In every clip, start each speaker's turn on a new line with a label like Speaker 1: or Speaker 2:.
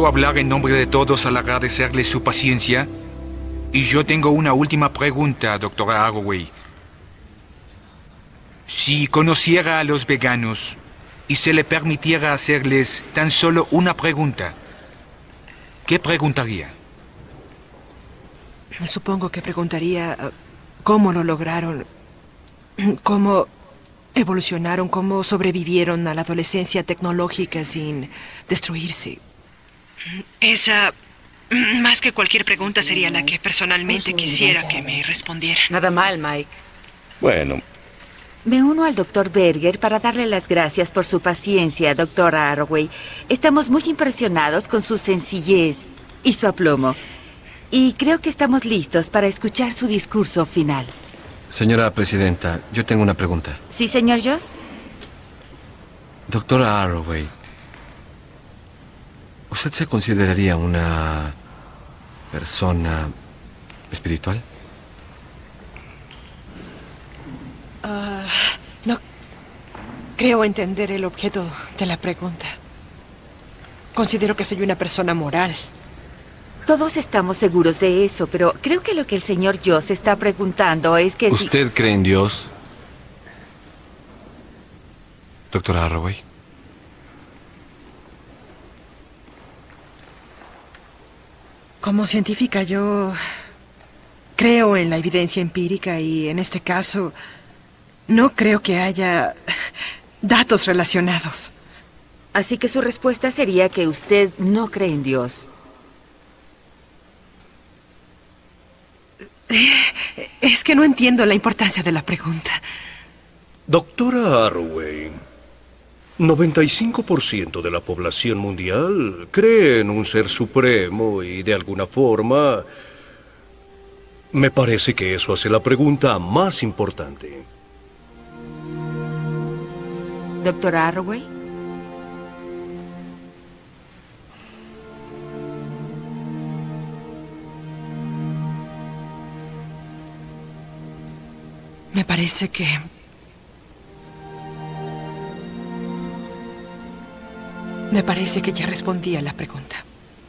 Speaker 1: Deseo hablar en nombre de todos al agradecerles su paciencia. Y yo tengo una última pregunta, doctora Arroway. Si conociera a los veganos y se le permitiera hacerles tan solo una pregunta, ¿qué preguntaría?
Speaker 2: Supongo que preguntaría cómo lo lograron, cómo evolucionaron, cómo sobrevivieron a la adolescencia tecnológica sin destruirse. Esa, más que cualquier pregunta, sería la que personalmente quisiera que me respondieran.
Speaker 3: Nada mal, Mike.
Speaker 4: Bueno,
Speaker 5: Me uno al doctor Berger para darle las gracias por su paciencia, doctora Arroway. Estamos muy impresionados con su sencillez y su aplomo. Y creo que estamos listos para escuchar su discurso final.
Speaker 6: Señora presidenta, yo tengo una pregunta.
Speaker 5: ¿Sí, señor Joss?
Speaker 6: Doctora Arroway, ¿usted se consideraría una persona espiritual?
Speaker 2: No creo entender el objeto de la pregunta. Considero que soy una persona moral.
Speaker 5: Todos estamos seguros de eso, pero creo que lo que el señor Joss está preguntando es que si...
Speaker 6: ¿Usted cree en Dios, doctora Arroway?
Speaker 2: Como científica, yo creo en la evidencia empírica y en este caso no creo que haya datos relacionados.
Speaker 5: Así que su respuesta sería que usted no cree en Dios.
Speaker 2: Es que no entiendo la importancia de la pregunta.
Speaker 4: doctora Arroway, 95% de la población mundial cree en un ser supremo y de alguna forma me parece que eso hace la pregunta más importante.
Speaker 5: Doctora Arroway.
Speaker 2: Me parece que... ya respondí a la pregunta.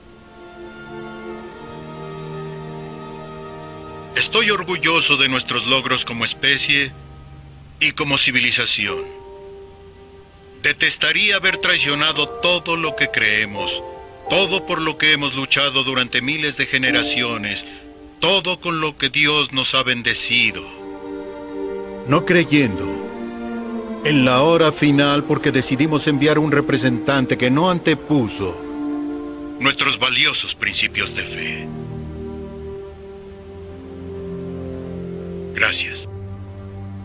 Speaker 7: Estoy orgulloso de nuestros logros como especie y como civilización. Detestaría haber traicionado todo lo que creemos, todo por lo que hemos luchado durante miles de generaciones, todo con lo que Dios nos ha bendecido.
Speaker 8: No creyendo en la hora final porque decidimos enviar un representante que no antepuso
Speaker 7: Nuestros valiosos principios de fe. Gracias.